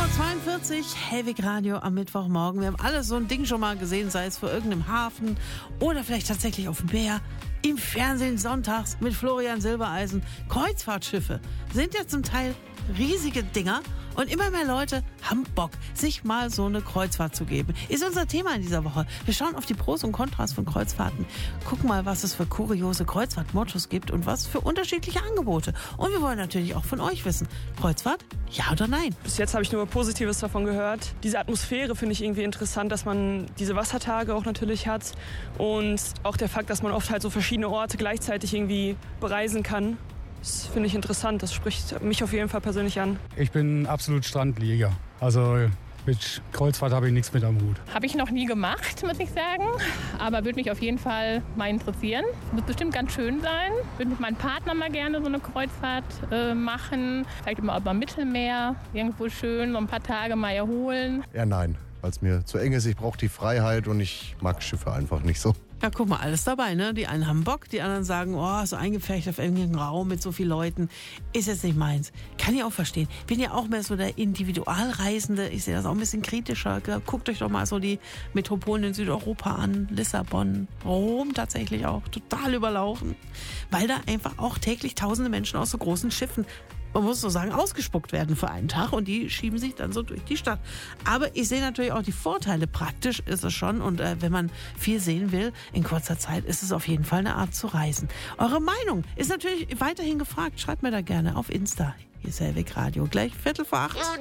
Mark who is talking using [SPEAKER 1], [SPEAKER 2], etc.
[SPEAKER 1] 8.42 Uhr, Hellwig Radio am Mittwochmorgen. Wir haben alle so ein Ding schon mal gesehen, sei es vor irgendeinem Hafen oder vielleicht tatsächlich auf dem Meer. Im Fernsehen sonntags mit Florian Silbereisen. Kreuzfahrtschiffe sind ja zum Teil riesige Dinger und immer mehr Leute haben Bock, sich mal so eine Kreuzfahrt zu geben. Ist unser Thema in dieser Woche. Wir schauen auf die Pros und Kontras von Kreuzfahrten. Gucken mal, was es für kuriose Kreuzfahrtmottos gibt und was für unterschiedliche Angebote. Und wir wollen natürlich auch von euch wissen, Kreuzfahrt, ja oder nein?
[SPEAKER 2] Bis jetzt habe ich nur Positives davon gehört. Diese Atmosphäre finde ich irgendwie interessant, dass man diese Wassertage auch natürlich hat. Und auch der Fakt, dass man oft halt so verschiedene Orte gleichzeitig irgendwie bereisen kann. Das finde ich interessant, das spricht mich auf jeden Fall persönlich an.
[SPEAKER 3] Ich bin absolut Strandlieger. Also mit Kreuzfahrt habe ich nichts mit am Hut.
[SPEAKER 4] Habe ich noch nie gemacht, muss ich sagen. Aber würde mich auf jeden Fall mal interessieren. Wird bestimmt ganz schön sein. Würde mit meinem Partner mal gerne so eine Kreuzfahrt machen. Vielleicht immer über Mittelmeer, irgendwo schön, so ein paar Tage mal erholen.
[SPEAKER 5] Ja, nein, weil es mir zu eng ist. Ich brauche die Freiheit und ich mag Schiffe einfach nicht so.
[SPEAKER 1] Ja, guck mal, alles dabei, ne? Die einen haben Bock, die anderen sagen, oh, so eingepfercht auf irgendeinem Raum mit so vielen Leuten, ist jetzt nicht meins. Kann ich auch verstehen. Bin ja auch mehr so der Individualreisende. Ich sehe das auch ein bisschen kritischer. Guckt euch doch mal so die Metropolen in Südeuropa an. Lissabon, Rom tatsächlich auch. Total überlaufen. Weil da einfach auch täglich tausende Menschen aus so großen Schiffen, man muss so sagen, ausgespuckt werden für einen Tag und die schieben sich dann so durch die Stadt. Aber ich sehe natürlich auch die Vorteile. Praktisch ist es schon und wenn man viel sehen will, in kurzer Zeit ist es auf jeden Fall eine Art zu reisen. Eure Meinung ist natürlich weiterhin gefragt. Schreibt mir da gerne auf Insta. Hier ist Hellwig Radio. Gleich 7:45.